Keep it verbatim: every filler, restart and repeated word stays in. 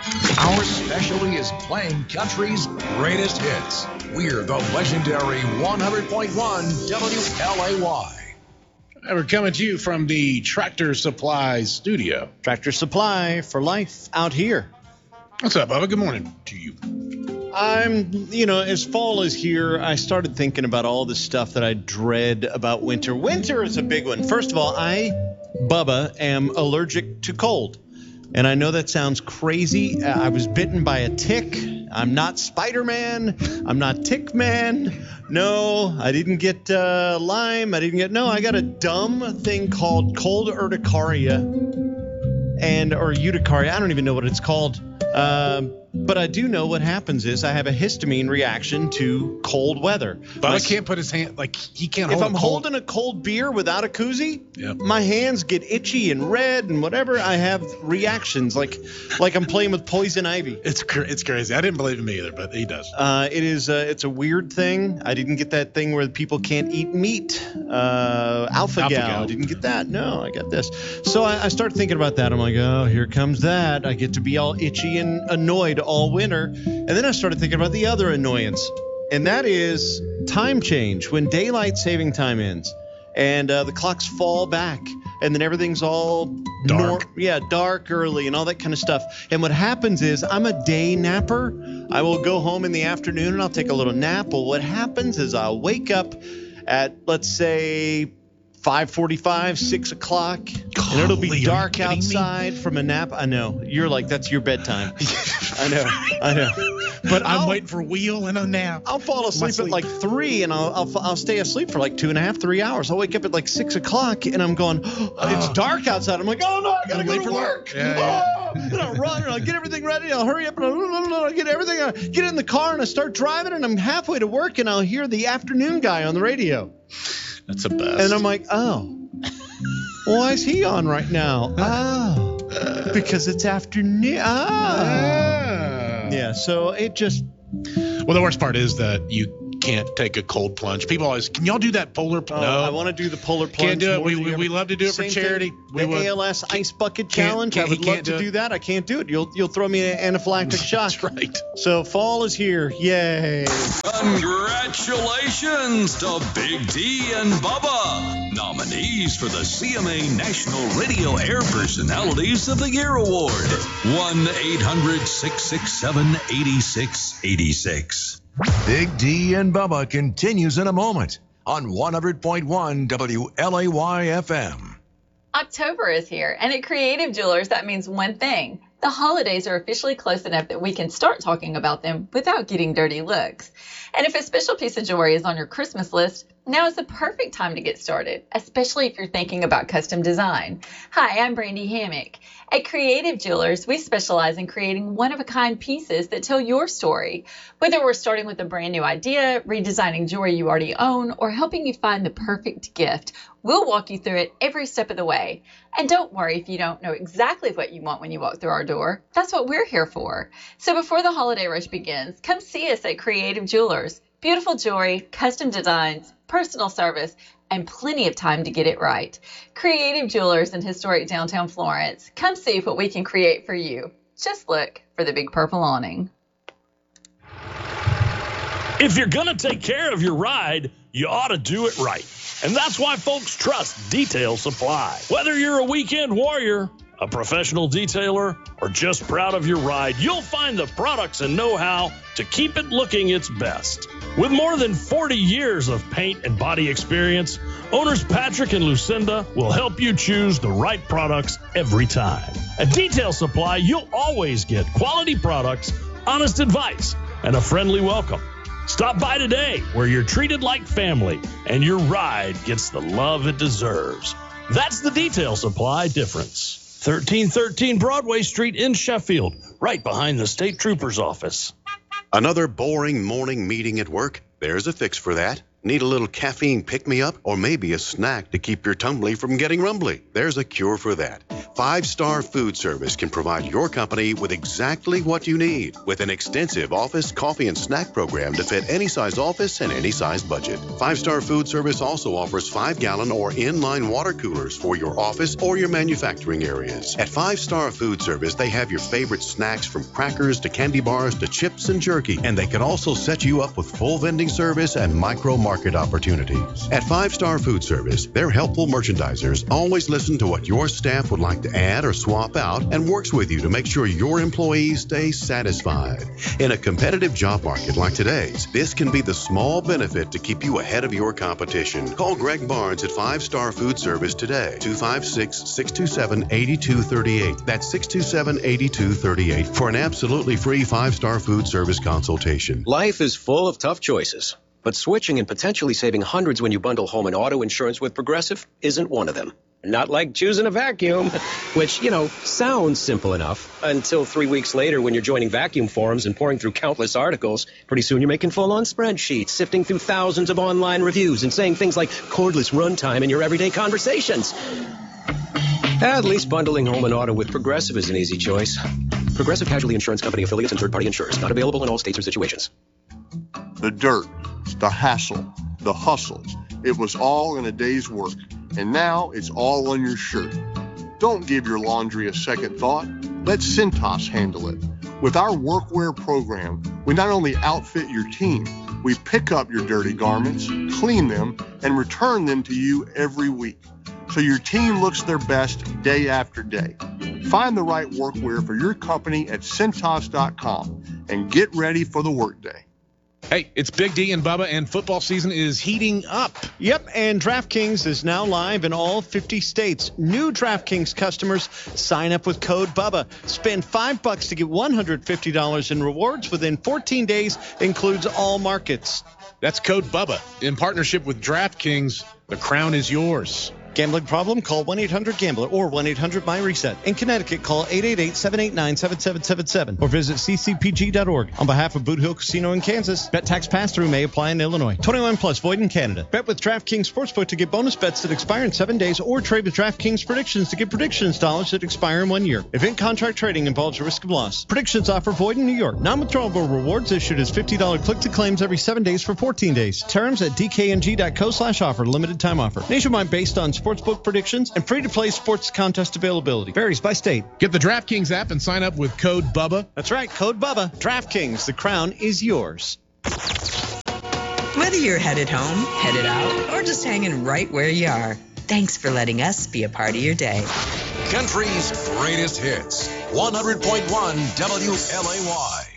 Our specialty is playing country's greatest hits. We're the legendary one hundred point one W L A Y. And we're coming to you from the Tractor Supply studio. Tractor Supply for life out here. What's up, Bubba? Good morning to you. I'm, you know, as fall is here, I started thinking about all the stuff that I dread about winter. Winter is a big one. First of all, I, Bubba, am allergic to cold. And I know that sounds crazy. I was bitten by a tick. I'm not Spider-Man. I'm not Tick Man. No, I didn't get uh, Lyme. I didn't get, no, I got a dumb thing called cold urticaria and, or urticaria. I don't even know what it's called. Um, but I do know what happens is I have a histamine reaction to cold weather. But I can't put his hand, like, he can't If hold I'm a cold. holding a cold beer without a koozie, Yep. my hands get itchy and red and whatever. I have reactions like like I'm playing with poison ivy. It's cr- it's crazy. I didn't believe him either, but he does. Uh, it is uh, it's a weird thing. I didn't get that thing where people can't eat meat. Uh, Alpha-Gal. Alpha-Gal. I didn't get that. No, I got this. So I, I started thinking about that. I'm like, oh, here comes that. I get to be all itchy and annoyed all winter. And then I started thinking about the other annoyance, and that is time change when daylight saving time ends and uh, the clocks fall back and then everything's all Dark. nor- yeah, dark early and all that kind of stuff. And what happens is I'm a day napper. I will go home in the afternoon and I'll take a little nap. Well, what happens is I'll wake up at, let's say, five forty-five, six o'clock, and it'll be Golly, are you dark kidding me? outside from a nap. I know. You're like, that's your bedtime. I know. I know. But I'm I'll- waiting for wheel and a nap. I'll fall asleep at sleep. like three, and I'll, I'll I'll stay asleep for like two and a half, three hours. I'll wake up at like six o'clock, and I'm going, oh, it's dark outside. I'm like, oh no, I gotta I'm go late to for work. work. Yeah, yeah. Oh, and I'll run, and I'll get everything ready. I'll hurry up, and I'll, I'll get everything. I get in the car, and I start driving, and I'm halfway to work, and I'll hear the afternoon guy on the radio, That's the best. and I'm like, oh, why is he on right now? Oh, because it's afternoon. Ah. Ah. Yeah, so it just. Well, the worst part is that you can't take a cold plunge. People always, can y'all do that polar plunge? Oh, no. I want to do the polar plunge. Can't do it. more We, than we, you we ever- love to do it for Same charity. thing, We the would- A L S Ice Bucket can't- Challenge. can't- I would he love can't to do do, it. that. I can't do it. You'll you'll throw me an anaphylactic shock. That's right. So fall is here. Yay. Congratulations to Big D and Bubba, nominees for the C M A National Radio Air Personalities of the Year Award. one eight hundred six six seven eight six eight six. Big D and Bubba continues in a moment on one hundred point one W L A Y F M. October is here, and at Creative Jewelers, that means one thing. The holidays are officially close enough that we can start talking about them without getting dirty looks. And if a special piece of jewelry is on your Christmas list, now is the perfect time to get started, especially if you're thinking about custom design. Hi, I'm Brandy Hammock. At Creative Jewelers, we specialize in creating one-of-a-kind pieces that tell your story. Whether we're starting with a brand new idea, redesigning jewelry you already own, or helping you find the perfect gift, we'll walk you through it every step of the way. And don't worry if you don't know exactly what you want when you walk through our door. That's what we're here for. So before the holiday rush begins, come see us at Creative Jewelers. Beautiful jewelry, custom designs, personal service, and plenty of time to get it right. Creative Jewelers in historic downtown Florence. Come see what we can create for you. Just look for the big purple awning. If you're going to take care of your ride, you ought to do it right. And that's why folks trust Detail Supply. Whether you're a weekend warrior, a professional detailer, or just proud of your ride, you'll find the products and know-how to keep it looking its best. With more than forty years of paint and body experience, owners Patrick and Lucinda will help you choose the right products every time. At Detail Supply, you'll always get quality products, honest advice, and a friendly welcome. Stop by today, where you're treated like family and your ride gets the love it deserves. That's the Detail Supply difference. thirteen thirteen Broadway Street in Sheffield, right behind the State Trooper's office. Another boring morning meeting at work? There's a fix for that. Need a little caffeine pick-me-up or maybe a snack to keep your tumbly from getting rumbly? There's a cure for that. Five Star Food Service can provide your company with exactly what you need with an extensive office, coffee, and snack program to fit any size office and any size budget. Five Star Food Service also offers five-gallon or inline water coolers for your office or your manufacturing areas. At Five Star Food Service, they have your favorite snacks from crackers to candy bars to chips and jerky, and they can also set you up with full vending service and micro market opportunities. At Five Star Food Service, their helpful merchandisers always listen to what your staff would like to add or swap out and works with you to make sure your employees stay satisfied. In a competitive job market like today's, this can be the small benefit to keep you ahead of your competition. Call Greg Barnes at Five Star Food Service today, two five six, six two seven, eight two three eight. That's six two seven, eight two three eight for an absolutely free Five Star Food Service consultation. Life is full of tough choices, but switching and potentially saving hundreds when you bundle home and auto insurance with Progressive isn't one of them. Not like choosing a vacuum, which, you know, sounds simple enough until three weeks later when you're joining vacuum forums and pouring through countless articles. Pretty soon you're making full-on spreadsheets, sifting through thousands of online reviews and saying things like cordless runtime in your everyday conversations. At least bundling home and auto with Progressive is an easy choice. Progressive Casualty Insurance Company affiliates and third-party insurers. Not available in all states or situations. The dirt, the hassle, the hustle. It was all in a day's work. And now it's all on your shirt. Don't give your laundry a second thought. Let Cintas handle it. With our workwear program, we not only outfit your team, we pick up your dirty garments, clean them, and return them to you every week. So your team looks their best day after day. Find the right workwear for your company at Cintas dot com and get ready for the workday. Hey, it's Big D and Bubba, and football season is heating up. Yep, and DraftKings is now live in all fifty states. New DraftKings customers sign up with code Bubba. Spend five bucks to get one hundred fifty dollars in rewards within fourteen days. Includes all markets. That's code Bubba. In partnership with DraftKings, the crown is yours. Gambling problem? Call one eight hundred gambler or one eight hundred my reset. In Connecticut, call eight eight eight, seven eight nine, seven seven seven seven or visit c c p g dot org. On behalf of Boot Hill Casino in Kansas, bet tax pass-through may apply in Illinois. twenty-one plus, void in Canada. Bet with DraftKings Sportsbook to get bonus bets that expire in seven days or trade with DraftKings Predictions to get predictions dollars that expire in one year. Event contract trading involves a risk of loss. Predictions offer void in New York. Non-withdrawable rewards issued as fifty dollars click-to-claims every seven days for fourteen days. Terms at d k n g dot co slash offer. Limited time offer. Nationwide based on sportsbook predictions and free-to-play sports contest availability. Varies by state. Get the DraftKings app and sign up with code Bubba. That's right, code Bubba. DraftKings, the crown is yours. Whether you're headed home, headed out, or just hanging right where you are, thanks for letting us be a part of your day. Country's greatest hits. one hundred point one W L A Y.